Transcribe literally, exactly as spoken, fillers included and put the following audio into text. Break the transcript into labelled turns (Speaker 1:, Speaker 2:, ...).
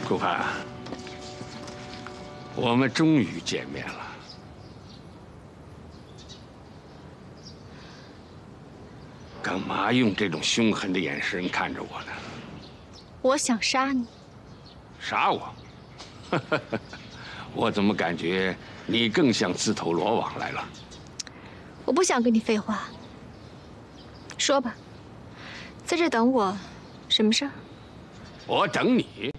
Speaker 1: 顾盼，我们终于见面了。干嘛用这种凶狠的眼神看着我呢？
Speaker 2: 我想杀你。
Speaker 1: 杀我？我怎么感觉你更像自投罗网来了？
Speaker 2: 我不想跟你废话。说吧，在这等我，什么事儿？
Speaker 1: 我等你。